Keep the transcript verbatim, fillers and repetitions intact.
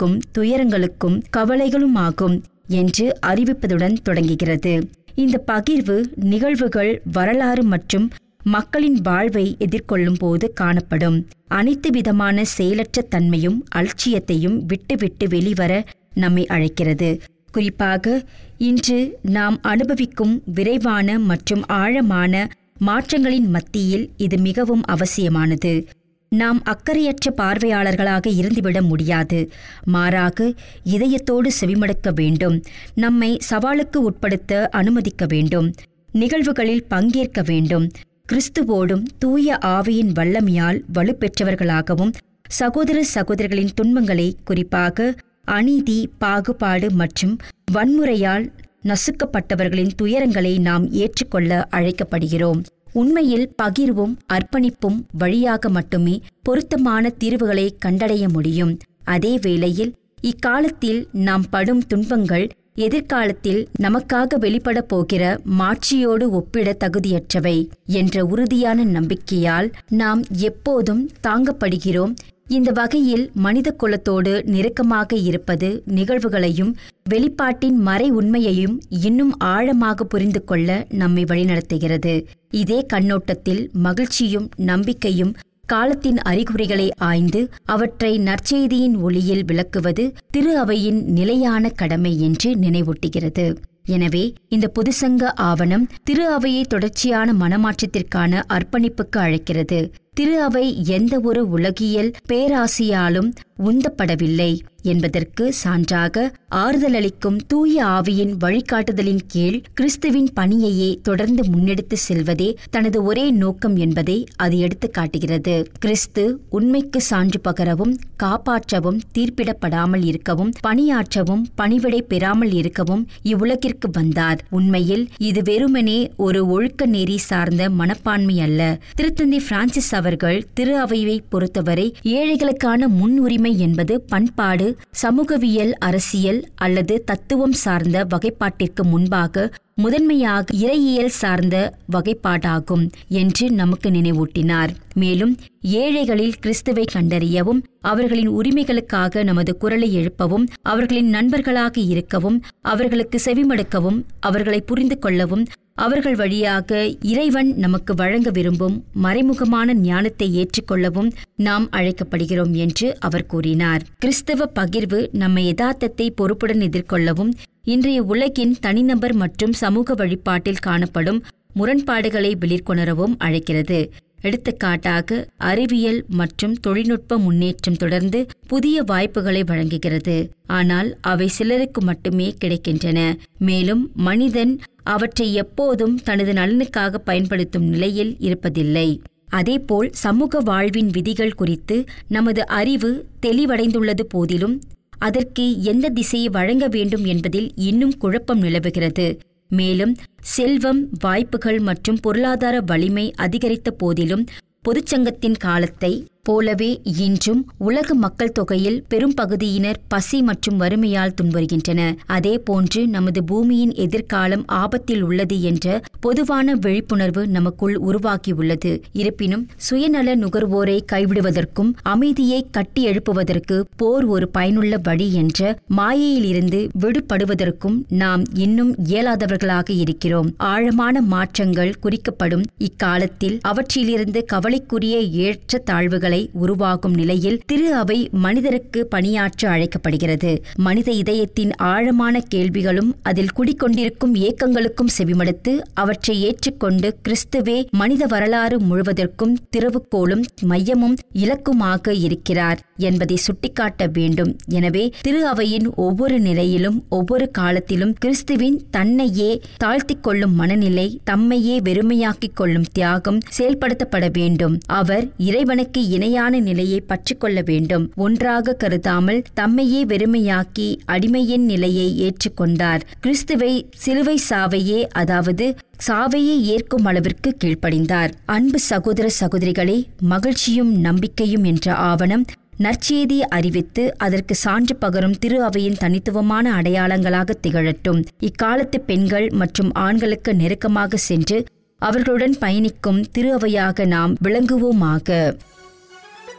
துன்பங்களுக்கும் துயரங்களுக்கும் கவலைகளுமாகும் என்று அறிவிப்பதுடன் தொடங்குகிறது. இந்த பகிர்வு நிகழ்வுகள் வரலாறு மற்றும் மக்களின் வாழ்வை எதிர்கொள்ளும் போது காணப்படும் அனைத்து விதமான செயலற்ற தன்மையும் அலட்சியத்தையும் விட்டுவிட்டு வெளிவர நம்மை அழைக்கிறது. குறிப்பாக இன்று நாம் அனுபவிக்கும் விரைவான மற்றும் ஆழமான மாற்றங்களின் மத்தியில் இது மிகவும் அவசியமானது. நாம் அக்கறையற்ற பார்வையாளர்களாக இருந்துவிட முடியாது. மாறாக இதயத்தோடு செவிமடுக்க வேண்டும். நம்மை சவாலுக்கு உட்படுத்த அனுமதிக்க வேண்டும். நிகழ்வுகளில் பங்கேற்க வேண்டும். கிறிஸ்துவோடும் தூய ஆவியின் வல்லமையால் வலுப்பெற்றவர்களாகவும் சகோதர சகோதரிகளின் துன்பங்களை, குறிப்பாக அநீதி, பாகுபாடு மற்றும் வன்முறையால் நசுக்கப்பட்டவர்களின் துயரங்களை நாம் ஏற்றுக்கொள்ள அழைக்கப்படுகிறோம். உண்மையில் பகிர்வும் அர்ப்பணிப்பும் வழியாக மட்டுமே பொருத்தமான தீர்வுகளை கண்டடைய முடியும். அதே வேளையில் இக்காலத்தில் நாம் படும் துன்பங்கள் எதிர்காலத்தில் நமக்காக வெளிப்பட போகிற மாட்சியோடு ஒப்பிட தகுதியற்றவை என்ற உறுதியான நம்பிக்கையால் நாம் எப்போதும் தாங்கப்படுகிறோம். இந்த வகையில் மனித குலத்தோடு நெருக்கமாக இருப்பது நிகழ்வுகளையும் வெளிப்பாட்டின் மறை உண்மையையும் இன்னும் ஆழமாக புரிந்து கொள்ள நம்மை வழிநடத்துகிறது. இதே கண்ணோட்டத்தில் மகிழ்ச்சியும் நம்பிக்கையும் காலத்தின் அறிகுறிகளை ஆய்ந்து அவற்றை நற்செய்தியின் ஒளியில் விளக்குவது திரு அவையின் நிலையான கடமை என்று நினைவூட்டுகிறது. எனவே இந்த புதுசங்க ஆவணம் திரு அவையை தொடர்ச்சியான மனமாற்றத்திற்கான அர்ப்பணிப்புக்கு அழைக்கிறது. திரு அவை எந்த ஒரு உலகியல் பேராசையாலும் உந்தப்படவில்லை என்பதற்கு சான்றாக ஆறுதலளிக்கும் தூய ஆவியின் வழிகாட்டுதலின் கீழ் கிறிஸ்துவின் பணியையே தொடர்ந்து முன்னெடுத்து செல்வதே தனது ஒரே நோக்கம் என்பதை அது எடுத்து காட்டுகிறது. கிறிஸ்து உண்மைக்கு சான்று பகரவும், காப்பாற்றவும், தீர்ப்பிடப்படாமல் இருக்கவும், பணியாற்றவும், பணிவிடை பெறாமல் இருக்கவும் இவ்வுலகிற்கு வந்தார். உண்மையில் இது வெறுமனே ஒரு ஒழுக்க நெறி சார்ந்த மனப்பான்மை அல்ல. திருத்தந்தை பிரான்சிஸ் அவர்கள் திரு அவையை பொறுத்தவரை ஏழைகளுக்கான முன்னுரிமை என்பது பண்பாடு, சமூகவியல், அரசியல் அல்லது தத்துவம் சார்ந்த வகைப்பாட்டிற்கு முன்பாக முதன்மையாக இறையியல் சார்ந்த வகைப்பாடாகும் என்று நமக்கு நினைவூட்டினார். மேலும் ஏழைகளில் கிறிஸ்துவை கண்டறியவும், அவர்களின் உரிமைகளுக்காக நமது குரலை எழுப்பவும், அவர்களின் நண்பர்களாக இருக்கவும், அவர்களுக்கு செவிமடுக்கவும், அவர்களை புரிந்து கொள்ளவும், அவர்கள் வழியாக இறைவன் நமக்கு வழங்க விரும்பும் மறைமுகமான ஞானத்தை ஏற்றுக்கொள்ளவும் நாம் அழைக்கப்படுகிறோம் என்று அவர் கூறினார். கிறிஸ்தவ பகிர்வு நம்மை யதார்த்தத்தை பொறுப்புடன் எதிர்கொள்ளவும், இன்றைய உலகின் தனிநபர் மற்றும் சமூக வழிபாட்டில் காணப்படும் முரண்பாடுகளை வெளிக்கொணரவும் அழைக்கிறது. எடுத்துக்காட்டாக அறிவியல் மற்றும் தொழில்நுட்ப முன்னேற்றம் தொடர்ந்து புதிய வாய்ப்புகளை வழங்குகிறது. ஆனால் அவை சிலருக்கு மட்டுமே கிடைக்கின்றன. மேலும் மனிதன் அவற்றை எப்போதும் தனது நலனுக்காக பயன்படுத்தும் நிலையில் இருப்பதில்லை. அதேபோல் சமூக வாழ்வின் விதிகள் குறித்து நமது அறிவு தெளிவடைந்துள்ளது போதிலும் அதற்கு எந்த திசையை வழங்க வேண்டும் என்பதில் இன்னும் குழப்பம் நிலவுகிறது. மேலும் செல்வம், வாய்ப்புகள் மற்றும் பொருளாதார வலிமை அதிகரித்த போதிலும் பொதுச்சங்கத்தின் காலத்தை போலவே இன்றும் உலக மக்கள் தொகையில் பெரும் பகுதியினர் பசி மற்றும் வறுமையால் துன்புறுகின்றனர். அதே போன்று நமது பூமியின் எதிர்காலம் ஆபத்தில் உள்ளது என்ற பொதுவான விழிப்புணர்வு நமக்குள் உருவாகியுள்ளது. இருப்பினும் சுயநல நுகர்வோரை கைவிடுவதற்கும் அமைதியை கட்டி எழுப்புவதற்கு போர் ஒரு பயனுள்ள வழி என்ற மாயையிலிருந்து விடுபடுவதற்கும் நாம் இன்னும் இயலாதவர்களாக இருக்கிறோம். ஆழமான மாற்றங்கள் குறிக்கப்படும் இக்காலத்தில் அவற்றிலிருந்து கவலைக்குரிய ஏற்ற தாழ்வுகள் உருவாகும் நிலையில் திரு அவை மனிதருக்கு பணியாற்ற அழைக்கப்படுகிறது. மனித இதயத்தின் ஆழமான கேள்விகளும் அதில் குடிக்கொண்டிருக்கும் ஏக்கங்களுக்கும் செவிமடுத்து அவற்றை ஏற்றுக்கொண்டு கிறிஸ்துவே மனித வரலாறு முழுவதற்கும் திறவுகோலும் மையமும் இலக்குமாக இருக்கிறார் என்பதை சுட்டிக்காட்ட வேண்டும். எனவே திரு அவையின் ஒவ்வொரு நிலையிலும் ஒவ்வொரு காலத்திலும் கிறிஸ்துவின் தன்னையே தாழ்த்திக் கொள்ளும் மனநிலை, தம்மையே வெறுமையாக்கிக் கொள்ளும் தியாகம் செயல்படுத்தப்பட வேண்டும். அவர் இறைவனுக்கு இணையான நிலையை பற்றிக்கொள்ள வேண்டும். ஒன்றாக கருதாமல் தம்மையே வெறுமையாக்கி அடிமையின் நிலையை ஏற்றுக்கொண்டார். கிறிஸ்துவை சிலுவை சாவையே, அதாவது சாவையே ஏற்கும் அளவிற்கு கீழ்ப்படிந்தார். அன்பு சகோதர சகோதரிகளே, மகிழ்ச்சியும் நம்பிக்கையும் என்ற ஆவணம் நற்செய்தி அறிவித்து அதற்கு சான்று பகரும் திரு அவையின் தனித்துவமான அடையாளங்களாக திகழட்டும். இக்காலத்து பெண்கள் மற்றும் ஆண்களுக்கு நெருக்கமாக சென்று அவர்களுடன் பயணிக்கும் திரு அவையாக நாம் விளங்குவோமாக.